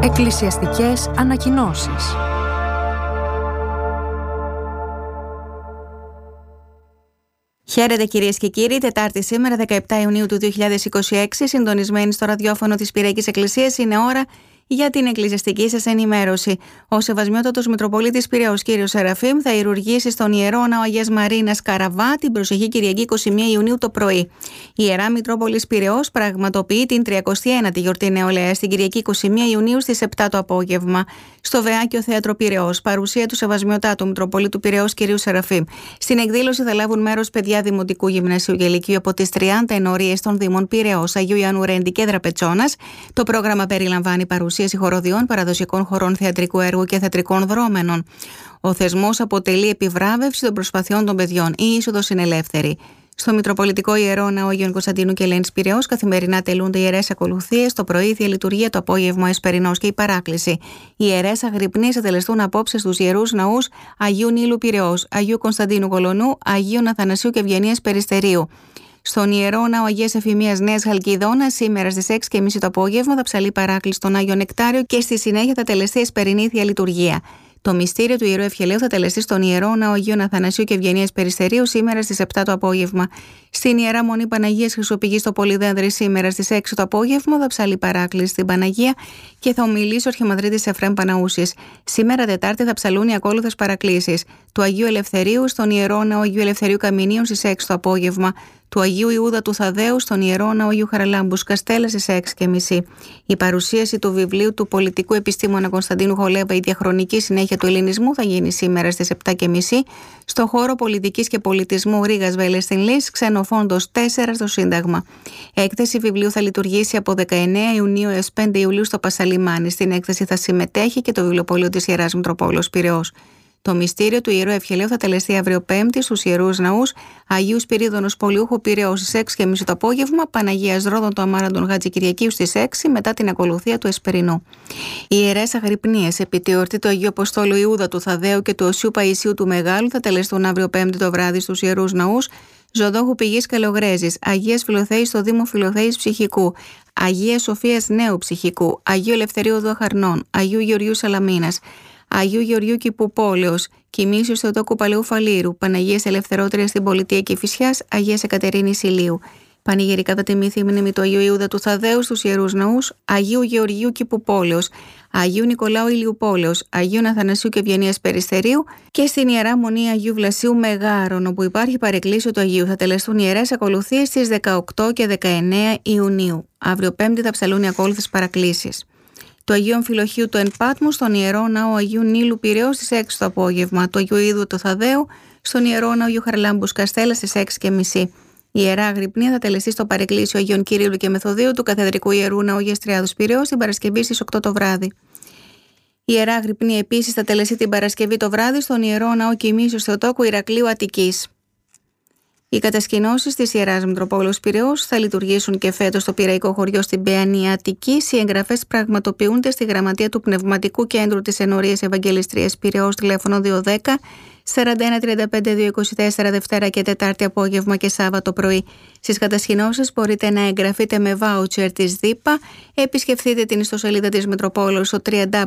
Εκκλησιαστικές ανακοινώσεις. Χαίρετε κυρίες και κύριοι, Τετάρτη σήμερα 17 Ιουνίου του 2026, συντονισμένοι στο ραδιόφωνο της Πυριακής Εκκλησίας, είναι ώρα για την εκκλησιαστική σας ενημέρωση. Ο Σεβασμιότατος Μητροπολίτης Πειραιώς κ. Σεραφείμ θα ιερουργήσει στον Ιερό Ναό Αγίας Μαρίνας Καραβά την προσεχή Κυριακή 21 Ιουνίου το πρωί. Η Ιερά Μητρόπολης Πειραιώς πραγματοποιεί την 39η γιορτή νεολαίας την Κυριακή 21 Ιουνίου στις 7 το απόγευμα στο Βεάκιο Θέατρο Πειραιώς. Παρουσία του Σεβασμιωτάτου Μητροπολίτου Πειραιώς κ. Σεραφείμ. Στην εκδήλωση θα λάβουν μέρος παιδιά Δημοτικού Γυμνασίου και Λυκείου από τις 30 ενορίες των Δήμων Πειραιώς, Αγίου Ιωάννου Ρέντι και Δραπετσόνας. Το πρόγραμμα περιλαμβάνει παρουσίαση χοροδιών, παραδοσιακών χορών θεατρικού έργου και θεατρικών δρόμενων. Ο θεσμός αποτελεί επιβράβευση των προσπαθειών των παιδιών. Η είσοδος είναι ελεύθερη. Στο Μητροπολιτικό Ιερό Ναό Αγίων Κωνσταντίνου και Ελένης Πειραιώς καθημερινά τελούνται ιερές ακολουθίες, το πρωί η Θεία Λειτουργία, το απόγευμα Εσπερινός και η παράκληση. Οι ιερές αγρυπνίες θα τελεστούν απόψε στους ιερούς ναούς Αγίου Νείλου Πειραιώς, Αγίου Κωνσταντίνου Κολονού, Αγίου Αθανασίου και Ευγενίας Περιστερίου. Στον Ιερό Ναό Αγίας Εφημίας Νέας Χαλκιδόνας, σήμερα στις 6:30 το απόγευμα, θα ψαλεί παράκληση στον Άγιο Νεκτάριο και στη συνέχεια θα τελεστεί Εσπερινή Θεία Λειτουργία. Το μυστήριο του Ιερού Ευχελαίου θα τελεστεί στον Ιερό Ναό Αγίων Αθανασίου και Ευγενίας Περιστερίου σήμερα στις 7 το απόγευμα. Στην Ιερά Μονή Παναγίας Χρυσοπηγής στο Πολυδένδρη σήμερα στις 6 το απόγευμα θα ψαλεί παράκληση στην Παναγία και θα ομιλήσει ο Αρχιμανδρίτης Εφραίμ Παναούσης. Σήμερα Τετάρτη θα ψαλούν οι ακόλουθες παρακλήσεις του Αγίου Ελευθερίου στον Ιερό Ναό Αγίου Ελευθερίου Καμινίων στις 6 το απόγευμα, του Αγίου Ιούδα του Θαδέου στον Ιερό Ναό Αγίου Χαραλάμπου Καστέλα στις 6:30. Η παρουσίαση του βιβλίου του πολιτικού επιστήμονα Κωνσταντίνου Χολέβα, η διαχρονική συνέχεια του Ελληνισμού, θα γίνει σήμερα στις 7:30 στο χώρο Πολιτικής και Πολιτισμού Ρήγας Βέλες στην Λύς, Ξενοφόντος 4 στο Σύνταγμα. Έκθεση βιβλίου θα λειτουργήσει από 19 Ιουνίου έως 5 Ιουλίου στο Πασαλιμάνι. Στην έκθεση θα συμμετέχει και το βιβλιοπωλείο της Ιεράς Μητροπόλεως Πειραιώς. Το μυστήριο του Ιερού Ευχελαίου θα τελεστεί αύριο Πέμπτη στους Ιερούς Ναούς Αγίου Σπυρίδωνος Πολιούχου Πειραιώς στις 6:30 το απόγευμα, Παναγίας Ρόδων του Αμάραντον Χατζικυριακίου στις 6 μετά την ακολουθία του Εσπερινού. Οι ιερές αγρυπνίες επί τη εορτή του Αγίου Αποστόλου Ιούδα του Θαδέου και του Οσίου Παϊσίου του Μεγάλου θα τελεστούν αύριο Πέμπτη το βράδυ στους Ιερούς Ναούς Ζωδόχου Πηγής Καλογρέζης, Αγίας Φιλοθέης στο Δήμο Φιλοθέης Ψυχικού, Αγίας Σοφίας Νέου Ψυχικού, Αγίου Ελευθερίου Δοχαρνών, Αγίου Γεωργίου Σαλαμίνας, Αγίου Γεωργίου Κηπουπόλεως, Κοιμήσιου Θεοτόκου Παλαιού Φαλήρου, Παναγίας Ελευθερότριας στην Πολιτεία Κηφισιάς, Αγίας Εκατερίνης Ηλίου. Πανηγυρικά θα τιμηθεί η μνήμη του Αγίου Ιούδα του Θαδέου στους Ιερούς Ναούς Αγίου Γεωργίου Κηπουπόλεως, Αγίου Νικολάου Ηλιουπόλεως, Αγίου Αθανασίου και Ευγενίας Περιστερίου και στην Ιερά Μονή Αγίου Βλασίου Μεγάρων, όπου υπάρχει παρεκκλήσιο του Αγίου. Θα τελεστούν ιερές ακολουθίες στις 18 και 19 Ιουνίου. Αύριο Πέμπτη θα ψαλούν οι ακόλουθες παρακλήσεις. Το Αγίου Αμφιλοχείου του Εν Πάτμου στον Ιερό Ναό Αγίου Νείλου Πειραιώς στις 6 το απόγευμα, το Αγίου Ίδου του Θαδέου στον Ιερό Ναό Αγίου Χαραλάμπου Καστέλα στις 6:30. Η Ιερά Αγρυπνία θα τελεστεί στο παρεκκλήσιο Αγίων Κυρίλλου και Μεθοδίου του Καθεδρικού Ιερού Ναού Αγίας Τριάδος Πειραιώς την Παρασκευή στις 8 το βράδυ. Η Ιερά Αγρυπνία επίσης θα τελεστεί την Παρασκευή το βράδυ στον Ιερό Ναό Κοιμήσιους Θεοτόκου Ηρακλείου Αττικής. Οι κατασκηνώσεις της Ιεράς Μητροπόλεως Πειραιώς θα λειτουργήσουν και φέτος στο Πειραϊκό Χωριό στην Παιανία Αττικής. Οι εγγραφές πραγματοποιούνται στη Γραμματεία του Πνευματικού Κέντρου της Ενορίας Ευαγγελιστρίας Πειραιώς, τηλέφωνο 210 41 35 224 Δευτέρα και Τετάρτη απόγευμα και Σάββατο πρωί. Στις κατασκηνώσεις μπορείτε να εγγραφείτε με βάουτσερ της ΔΥΠΑ. Επισκεφτείτε την ιστοσελίδα της Μητροπόλεως στο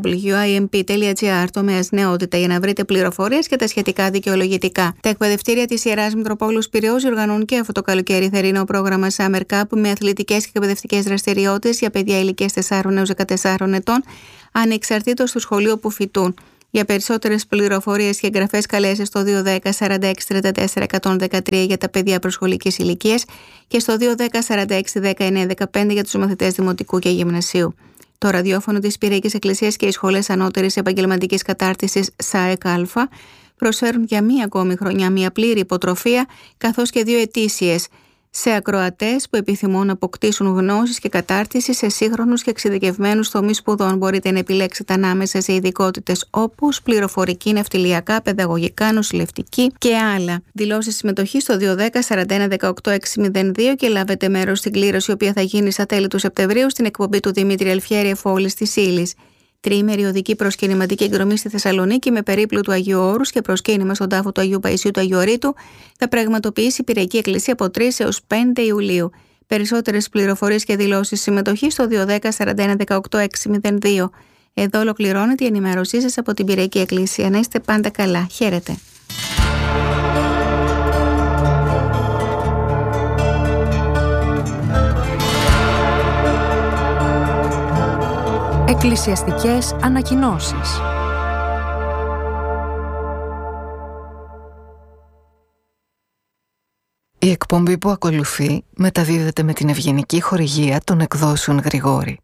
www.imp.gr τομέας νεότητα για να βρείτε πληροφορίες και τα σχετικά δικαιολογητικά. Τα εκπαιδευτήρια της Ιεράς Μητροπόλεως Πειραιώς οργανώνουν και αυτό το καλοκαίρι θερινό πρόγραμμα Summer Cup με αθλητικές και εκπαιδευτικές δραστηριότητες για παιδιά ηλικίας 4 έως 14 ετών, ανεξαρτήτως του σχολείου που φοιτούν. Για περισσότερες πληροφορίες και εγγραφές καλέστε στο 210 46 34 113 για τα παιδιά προσχολικής ηλικίας και στο 210 46 19 15 για τους μαθητές δημοτικού και γυμνασίου. Το ραδιόφωνο της Πυριακής Εκκλησίας και οι σχολές ανώτερης επαγγελματικής κατάρτισης ΣΑΕΚ Α προσφέρουν για μία ακόμη χρονιά μία πλήρη υποτροφία καθώς και 2 ετήσιες σε ακροατές που επιθυμούν να αποκτήσουν γνώσεις και κατάρτιση σε σύγχρονους και εξειδικευμένους τομείς σπουδών. Μπορείτε να επιλέξετε ανάμεσα σε ειδικότητες όπως πληροφορική, ναυτιλιακά, παιδαγωγικά, νοσηλευτική και άλλα. Δηλώσεις συμμετοχής στο 210 41 18 602 και λάβετε μέρος στην κλήρωση, η οποία θα γίνει στα τέλη του Σεπτεμβρίου στην εκπομπή του Δημήτρη Αλφιέρη Εφόλης της Ήλης. Τριήμερη οδική προσκυνηματική εκδρομή στη Θεσσαλονίκη με περίπλου του Αγίου Όρους και προσκύνημα στον τάφο του Αγίου Παϊσίου του Αγίου Ρήτου θα πραγματοποιήσει η Πυριακή Εκκλησία από 3 έως 5 Ιουλίου. Περισσότερες πληροφορίες και δηλώσεις συμμετοχής στο 210 41 18 602. Εδώ ολοκληρώνεται η ενημέρωσή σας από την Πυριακή Εκκλησία. Να είστε πάντα καλά. Χαίρετε. Εκκλησιαστικές ανακοινώσεις. Η εκπομπή που ακολουθεί μεταδίδεται με την ευγενική χορηγία των εκδόσεων Γρηγόρη.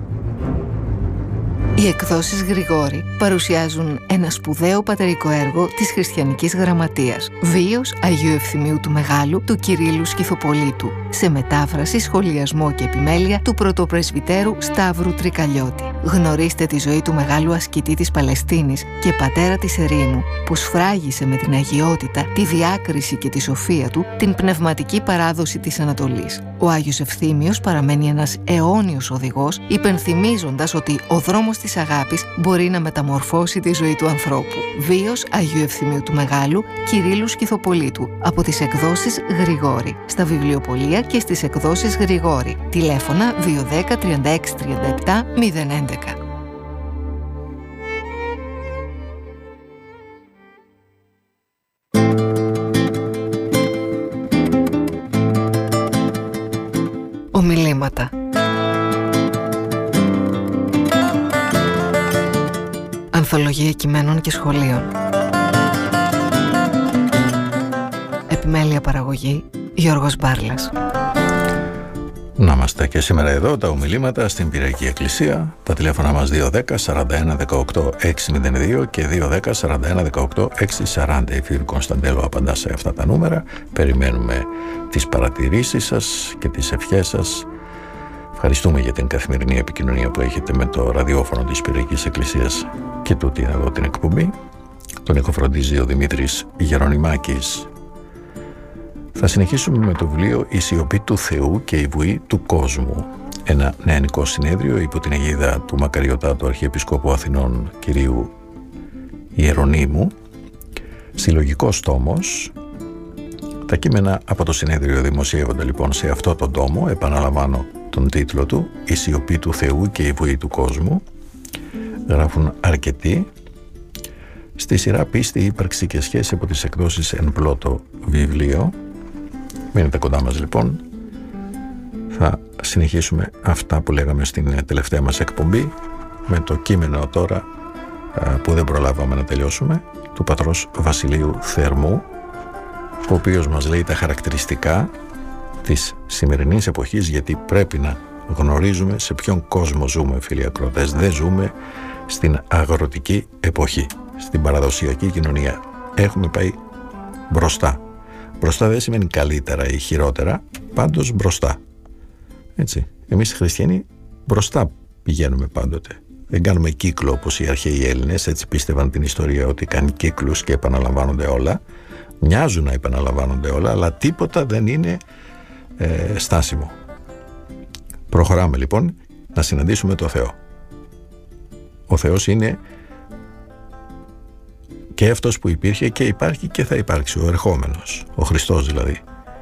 Οι εκδόσεις Γρηγόρη παρουσιάζουν ένα σπουδαίο πατερικό έργο της χριστιανικής γραμματείας, βίος Αγίου Ευθυμίου του Μεγάλου του Κυρίλλου Σκυθοπολίτου, σε μετάφραση, σχολιασμό και επιμέλεια του πρωτοπρεσβυτέρου Σταύρου Τρικαλιώτη. Γνωρίστε τη ζωή του μεγάλου ασκητή της Παλαιστίνης και πατέρα της ερήμου, που σφράγισε με την αγιότητα, τη διάκριση και τη σοφία του την πνευματική παράδοση της Ανατολής. Ο Άγιος Ευθύμιος παραμένει ένας αιώνιος οδηγός, υπενθυμίζοντας ότι ο δρόμος της αγάπης μπορεί να μεταμορφώσει τη ζωή του ανθρώπου. Βίος Αγίου Ευθυμίου του Μεγάλου, Κυρίλλου Σκυθοπολίτου, από τις εκδόσεις Γρηγόρη, στα βιβλιοπωλεία και στις εκδόσεις Γρηγόρη. Τηλέφωνα 210 36 37 011. Ομιλήματα. Ανθολογία κειμένων και σχολείων. Επιμέλεια παραγωγή Γιώργος Μπάρλας. Να είμαστε και σήμερα εδώ, τα ομιλήματα στην Πυριακή Εκκλησία. Τα τηλέφωνα μας 210 41 18 602 και 210 41 18 640. Η Φύρη Κωνσταντέλου απαντά σε αυτά τα νούμερα. Περιμένουμε τις παρατηρήσεις σας και τις ευχές σας. Ευχαριστούμε για την καθημερινή επικοινωνία που έχετε με το ραδιόφωνο της Πυριακής Εκκλησίας και τούτη εδώ την εκπομπή. Τον ηχοφροντίζει ο Δημήτρης Γερονιμάκης. Θα συνεχίσουμε με το βιβλίο «Η σιωπή του Θεού και η βουή του κόσμου». Ένα νεανικό συνέδριο υπό την αιγίδα του μακαριωτάτου Αρχιεπισκόπου Αθηνών κυρίου Ιερονίμου. Συλλογικός τόμος. Τα κείμενα από το συνέδριο δημοσιεύονται λοιπόν σε αυτό τον τόμο. Επαναλαμβάνω τον τίτλο του, «Η σιωπή του Θεού και η βουή του κόσμου». Γράφουν αρκετοί. Στη σειρά «Πίστη, ύπαρξη και σχέση» από τις εκδόσεις Εν Πλώτο βιβλίο. Μείνετε κοντά μας λοιπόν. Θα συνεχίσουμε αυτά που λέγαμε στην τελευταία μας εκπομπή με το κείμενο τώρα που δεν προλάβαμε να τελειώσουμε, του πατρός Βασιλείου Θερμού, ο οποίος μας λέει τα χαρακτηριστικά της σημερινής εποχής, γιατί πρέπει να γνωρίζουμε σε ποιον κόσμο ζούμε, φίλοι ακροατές. Δεν ζούμε στην αγροτική εποχή, στην παραδοσιακή κοινωνία. Έχουμε πάει μπροστά. Μπροστά δεν σημαίνει καλύτερα ή χειρότερα, πάντως μπροστά. Έτσι. Εμείς οι χριστιανοί μπροστά πηγαίνουμε πάντοτε. Δεν κάνουμε κύκλο όπως οι αρχαίοι Έλληνες, έτσι πίστευαν την ιστορία ότι κάνει κύκλους και επαναλαμβάνονται όλα. Μοιάζουν να επαναλαμβάνονται όλα, αλλά τίποτα δεν είναι στάσιμο. Προχωράμε λοιπόν να συναντήσουμε το Θεό. Ο Θεός είναι και αυτός που υπήρχε και υπάρχει και θα υπάρξει, ο ερχόμενος, ο Χριστός δηλαδή.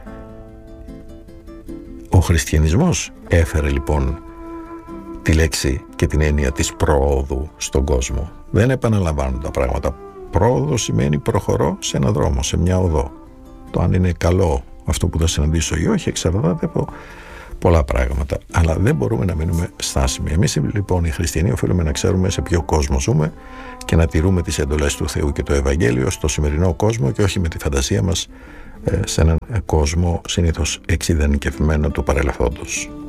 Ο χριστιανισμός έφερε λοιπόν τη λέξη και την έννοια της προόδου στον κόσμο. Δεν επαναλαμβάνουν τα πράγματα. Πρόοδο σημαίνει προχωρώ σε έναν δρόμο, σε μια οδό. Το αν είναι καλό αυτό που θα συναντήσω ή όχι εξαρτάται από πολλά πράγματα. Αλλά δεν μπορούμε να μείνουμε στάσιμοι. Εμείς λοιπόν οι χριστιανοί οφείλουμε να ξέρουμε σε ποιο κόσμο ζούμε και να τηρούμε τις εντολές του Θεού και το Ευαγγέλιο στο σημερινό κόσμο και όχι με τη φαντασία μας σε έναν κόσμο συνήθως εξειδανικευμένο του παρελθόντος.